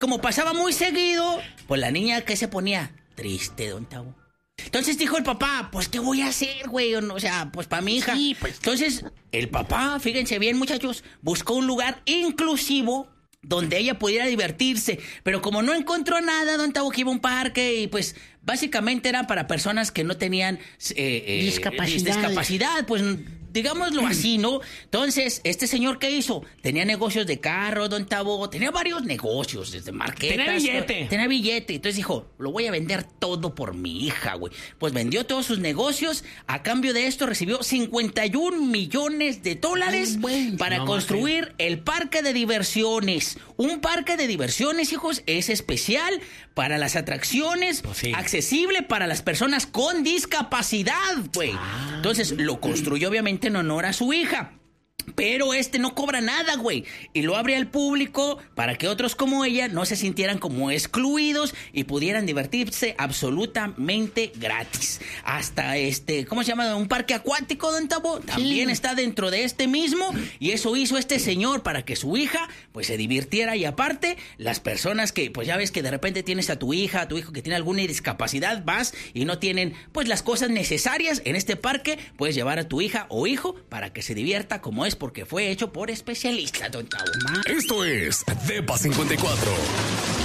como pasaba muy seguido, pues la niña que se ponía triste, don Tavo. Entonces dijo el papá, pues ¿qué voy a hacer, güey? O sea, pues para mi hija. Sí, pues. Entonces el papá, fíjense bien, muchachos, buscó un lugar inclusivo donde ella pudiera divertirse, pero como no encontró nada, don Tavo, que iba a un parque y pues básicamente era para personas que no tenían discapacidad, pues digámoslo así, ¿no? Entonces, este señor, ¿qué hizo? Tenía negocios de carro, don Tavo, tenía varios negocios, desde marquetas. Tenía billete. Entonces dijo, lo voy a vender todo por mi hija, güey. Pues vendió todos sus negocios, a cambio de esto recibió $51 millones para construir el parque de diversiones. Un parque de diversiones, hijos, es especial para las atracciones, pues sí, accesible para las personas con discapacidad, güey. Entonces, lo construyó obviamente en honor a su hija. Pero no cobra nada, güey. Y lo abre al público para que otros como ella no se sintieran como excluidos y pudieran divertirse absolutamente gratis. Hasta ¿cómo se llama? Un parque acuático, don Tavo. También está dentro de este mismo. Y eso hizo este señor para que su hija, pues, se divirtiera. Y aparte, las personas que, pues, ya ves que de repente tienes a tu hija, a tu hijo que tiene alguna discapacidad, vas y no tienen, pues, las cosas necesarias en este parque, puedes llevar a tu hija o hijo para que se divierta como es, porque fue hecho por especialistas, don Tavo. Esto es Depa 54.